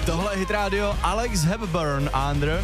Tohle je Hit Radio, Alex Hepburn, Under.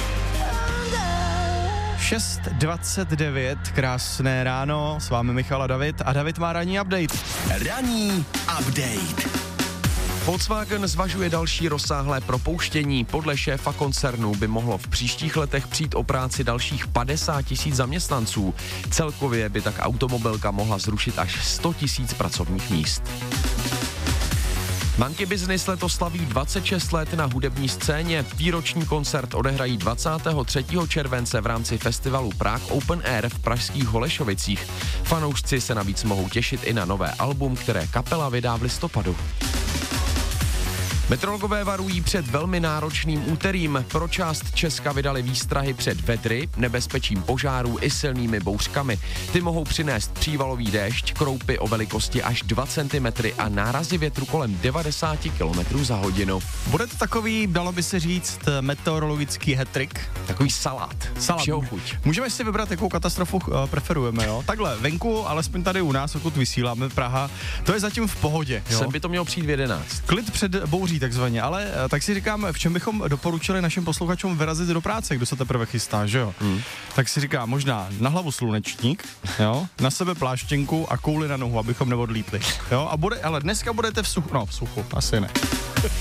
6:29, krásné ráno, s vámi Michal a David a David má ranní update. Ranní update. Volkswagen zvažuje další rozsáhlé propouštění. Podle šéfa koncernu by mohlo v příštích letech přijít o práci dalších 50 000 zaměstnanců. Celkově by tak automobilka mohla zrušit až 100 000 pracovních míst. Monkey Business letos slaví 26 let na hudební scéně. Výroční koncert odehrají 23. července v rámci festivalu Prague Open Air v pražských Holešovicích. Fanoušci se navíc mohou těšit i na nové album, které kapela vydá v listopadu. Meteorologové varují před velmi náročným úterým. Pro část Česka vydali výstrahy před vedry, nebezpečím požárů i silnými bouřkami. Ty mohou přinést přívalový déšť, kroupy o velikosti až 2 cm a nárazy větru kolem 90 km za hodinu. Bude to takový, dalo by se říct, meteorologický hat-trick. Takový salát. Všeho chuť. Můžeme si vybrat, jakou katastrofu preferujeme, jo? Takhle, venku, alespoň tady u nás, pokud vysíláme Praha, to je zatím v pohodě, jo? Sem by to mělo přijít v 11. Klid před bouří takzvaně, ale tak si říkám, v čem bychom doporučili našim posluchačům vyrazit do práce, kdo se teprve chystá, že jo? Tak si říkám, možná na hlavu slunečník, jo? Na sebe pláštěnku a kouli na nohu, abychom neodlítli, jo? Ale dneska budete v suchu, asi ne.